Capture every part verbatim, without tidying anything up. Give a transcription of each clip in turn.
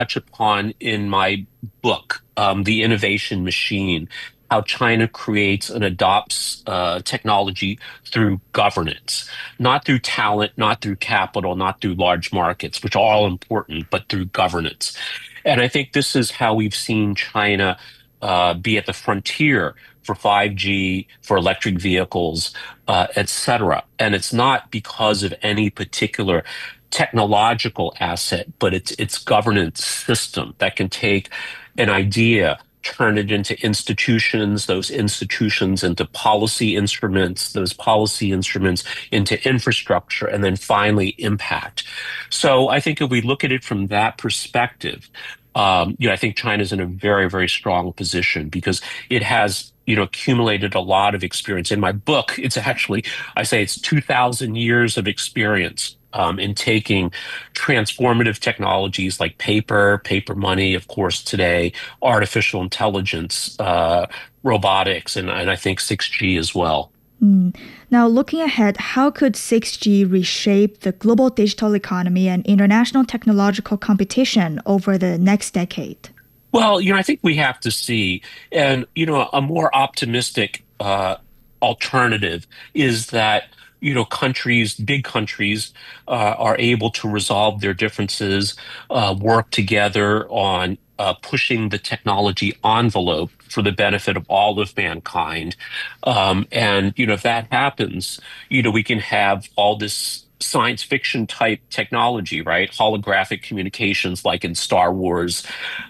touch upon in my book, um, The Innovation Machine, how China creates and adopts uh, technology through governance, not through talent, not through capital, not through large markets, which are all important, but through governance. And I think this is how we've seen China uh, be at the frontier for five G, for electric vehicles, uh, et cetera. And it's not because of any particular technological asset, but it's its governance system that can take an idea, turn it into institutions, those institutions into policy instruments, those policy instruments into infrastructure, and then finally impact. So I think if we look at it from that perspective, um, you know, I think China's in a very, very strong position because it has, you know, accumulated a lot of experience. In my book, it's actually, I say it's two thousand years of experience um, in taking transformative technologies like paper, paper money, of course, today, artificial intelligence, uh, robotics, and, and I think six G as well. Mm. Now, looking ahead, how could six G reshape the global digital economy and international technological competition over the next decade? Well, you know, I think we have to see, and you know, a more optimistic uh, alternative is that you know countries, big countries, uh, are able to resolve their differences, uh, work together on uh, pushing the technology envelope for the benefit of all of mankind. Um, and you know, if that happens, you know, we can have all this science fiction type technology, right? Holographic communications like in Star Wars.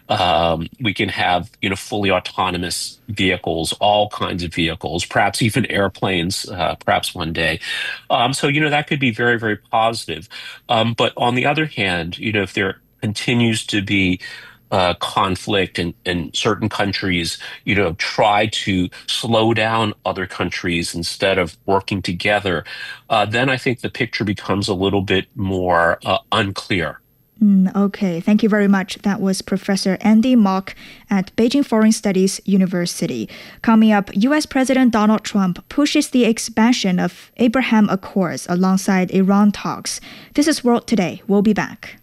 Um, we can have, you know, fully autonomous vehicles, all kinds of vehicles, perhaps even airplanes, uh, perhaps one day. Um, so, you know, that could be very, very positive. Um, but on the other hand, you know, if there continues to be uh, conflict and, and certain countries, you know, try to slow down other countries instead of working together, uh, then I think the picture becomes a little bit more uh, unclear. Mm, okay, thank you very much. That was Professor Andy Mok at Beijing Foreign Studies University. Coming up, U S. President Donald Trump pushes the expansion of Abraham Accords alongside Iran talks. This is World Today. We'll be back.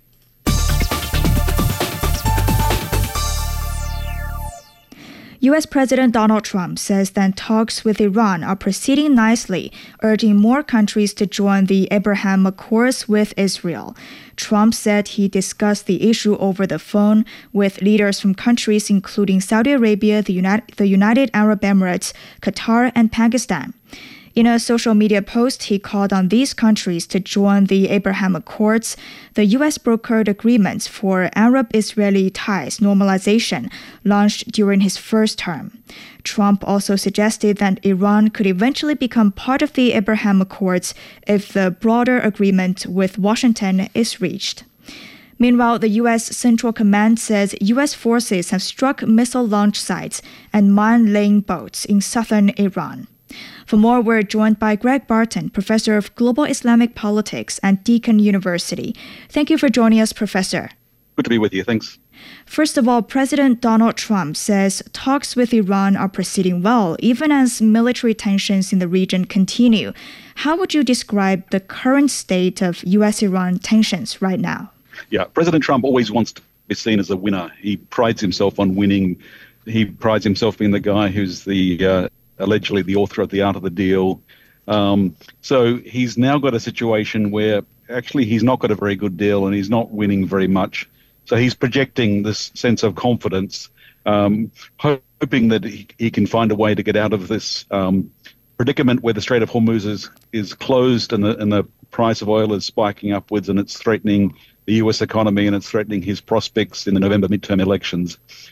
U S. President Donald Trump says that talks with Iran are proceeding nicely, urging more countries to join the Abraham Accords with Israel. Trump said he discussed the issue over the phone with leaders from countries including Saudi Arabia, the, United, the United Arab Emirates, Qatar, and Pakistan. In a social media post, he called on these countries to join the Abraham Accords, the U S brokered agreements for Arab-Israeli ties normalization launched during his first term. Trump also suggested that Iran could eventually become part of the Abraham Accords if the broader agreement with Washington is reached. Meanwhile, the U S. Central Command says U S forces have struck missile launch sites and mine-laying boats in southern Iran. For more, we're joined by Greg Barton, Professor of Global Islamic Politics at Deakin University. Thank you for joining us, Professor. Good to be with you. Thanks. First of all, President Donald Trump says talks with Iran are proceeding well, even as military tensions in the region continue. How would you describe the current state of U S Iran tensions right now? Yeah, President Trump always wants to be seen as a winner. He prides himself on winning. He prides himself being the guy who's the uh, allegedly the author of the art of the deal. Um, so he's now got a situation where actually he's not got a very good deal and he's not winning very much. So he's projecting this sense of confidence, um, hoping that he, he can find a way to get out of this um, predicament where the Strait of Hormuz is, is closed and the, and the price of oil is spiking upwards and it's threatening the U S economy and it's threatening his prospects in the November midterm elections.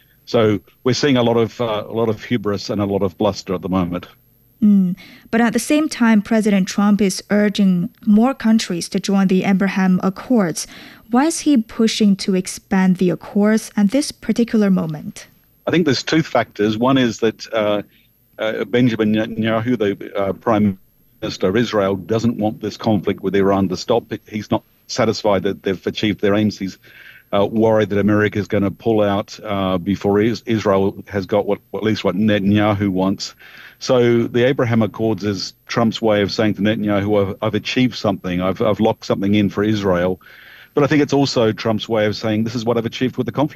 So we're seeing a lot of uh, a lot of hubris and a lot of bluster at the moment. Mm. But at the same time, President Trump is urging more countries to join the Abraham Accords. Why is he pushing to expand the Accords at this particular moment? I think there's two factors. One is that uh, uh, Benjamin Netanyahu, the uh, Prime Minister of Israel, doesn't want this conflict with Iran to stop. He's not satisfied that they've achieved their aims. He's Uh, worried that America is going to pull out uh, before is- Israel has got what, at least what Netanyahu wants. So the Abraham Accords is Trump's way of saying to Netanyahu, I've, I've achieved something. I've, I've locked something in for Israel. But I think it's also Trump's way of saying this is what I've achieved with the conflict.